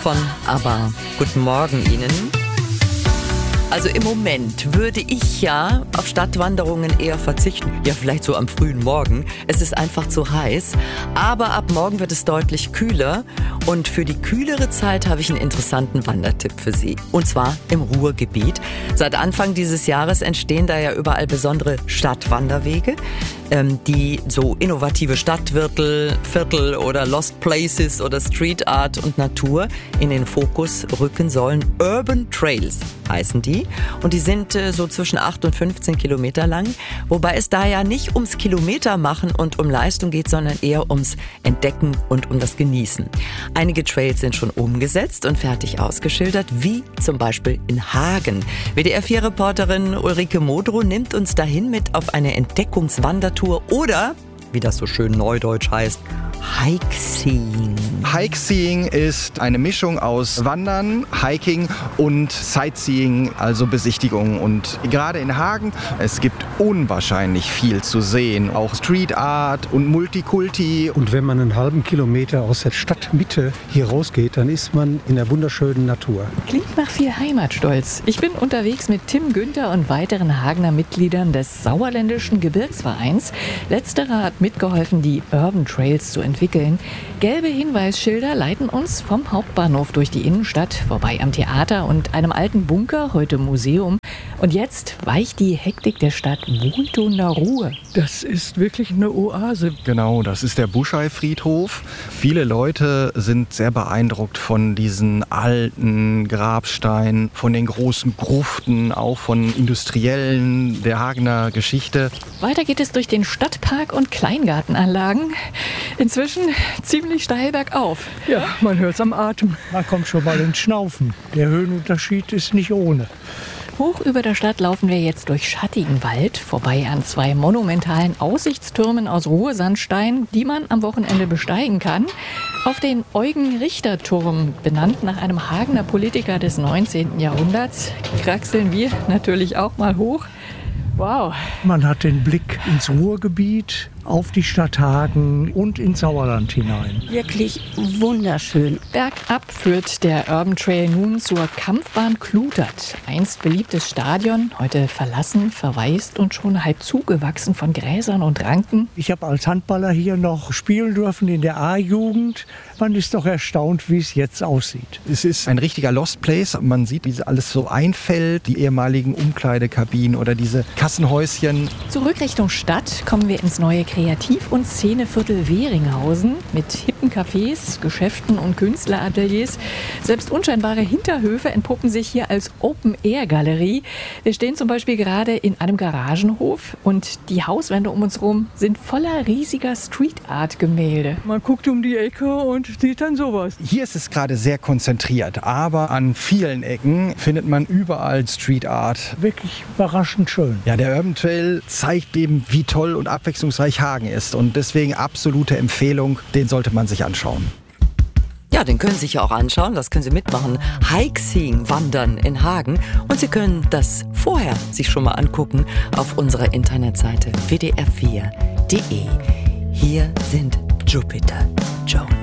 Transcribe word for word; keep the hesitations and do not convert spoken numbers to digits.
von ABBA. Guten Morgen Ihnen. Also im Moment würde ich ja auf Stadtwanderungen eher verzichten. Ja, vielleicht so am frühen Morgen. Es ist einfach zu heiß. Aber ab morgen wird es deutlich kühler. Und für die kühlere Zeit habe ich einen interessanten Wandertipp für Sie. Und zwar im Ruhrgebiet. Seit Anfang dieses Jahres entstehen da ja überall besondere Stadtwanderwege, ähm, die so innovative Stadtviertel, Viertel oder Lost Places oder Street Art und Natur in den Fokus rücken sollen. Urban Trails heißen die. Und die sind äh, so zwischen acht und fünfzehn Kilometer lang. Wobei es da ja nicht ums Kilometer machen und um Leistung geht, sondern eher ums Entdecken und um das Genießen. Einige Trails sind schon umgesetzt und fertig ausgeschildert, wie zum Beispiel in Hagen. W D R vier Reporterin Ulrike Modrow nimmt uns dahin mit auf eine Entdeckungswandertour oder, wie das so schön neudeutsch heißt, Hikeseeing. Hikeseeing ist eine Mischung aus Wandern, Hiking und Sightseeing, also Besichtigung. Und gerade in Hagen, es gibt unwahrscheinlich viel zu sehen. Auch Street Art und Multikulti. Und wenn man einen halben Kilometer aus der Stadtmitte hier rausgeht, dann ist man in der wunderschönen Natur. Klingt nach viel Heimatstolz. Ich bin unterwegs mit Tim Günther und weiteren Hagener Mitgliedern des Sauerländischen Gebirgsvereins. Letzterer hat mitgeholfen, die Urban Trails zu entwickeln. entwickeln. Gelbe Hinweisschilder leiten uns vom Hauptbahnhof durch die Innenstadt, vorbei am Theater und einem alten Bunker, heute Museum. Und jetzt weicht die Hektik der Stadt wohltuender Ruhe. Das ist wirklich eine Oase. Genau, das ist der Buschei-Friedhof. Viele Leute sind sehr beeindruckt von diesen alten Grabsteinen, von den großen Gruften, auch von Industriellen der Hagener Geschichte. Weiter geht es durch den Stadtpark und Kleingartenanlagen. Inzwischen ziemlich steil bergauf. Ja, man hört es am Atem. Man kommt schon mal ins Schnaufen. Der Höhenunterschied ist nicht ohne. Hoch über der Stadt laufen wir jetzt durch schattigen Wald, vorbei an zwei monumentalen Aussichtstürmen aus Ruhrsandstein, die man am Wochenende besteigen kann. Auf den Eugen-Richter-Turm, benannt nach einem Hagener Politiker des neunzehnten Jahrhunderts, kraxeln wir natürlich auch mal hoch. Wow. Man hat den Blick ins Ruhrgebiet, auf die Stadt Hagen und ins Sauerland hinein. Wirklich wunderschön. Bergab führt der Urban Trail nun zur Kampfbahn Klutert. Einst beliebtes Stadion, heute verlassen, verwaist und schon halb zugewachsen von Gräsern und Ranken. Ich habe als Handballer hier noch spielen dürfen in der A-Jugend. Man ist doch erstaunt, wie es jetzt aussieht. Es ist ein richtiger Lost Place. Man sieht, wie alles so einfällt. Die ehemaligen Umkleidekabinen oder diese Kassenhäuschen. Zurück Richtung Stadt kommen wir ins neue Kreativ- und Szeneviertel Weringhausen mit hippen Cafés, Geschäften und Künstlerateliers. Selbst unscheinbare Hinterhöfe entpuppen sich hier als Open-Air-Galerie. Wir stehen zum Beispiel gerade in einem Garagenhof und die Hauswände um uns herum sind voller riesiger Street-Art-Gemälde. Man guckt um die Ecke und sieht dann sowas. Hier ist es gerade sehr konzentriert, aber an vielen Ecken findet man überall Street Art. Wirklich überraschend schön. Ja, der Urban Trail zeigt eben, wie toll und abwechslungsreich Hagen ist und deswegen absolute Empfehlung, den sollte man sich anschauen. Ja, den können Sie sich ja auch anschauen, das können Sie mitmachen. Hikeseeing, Wandern in Hagen. Und Sie können das vorher sich schon mal angucken auf unserer Internetseite w d r vier punkt d e. Hier sind Jupiter Jones.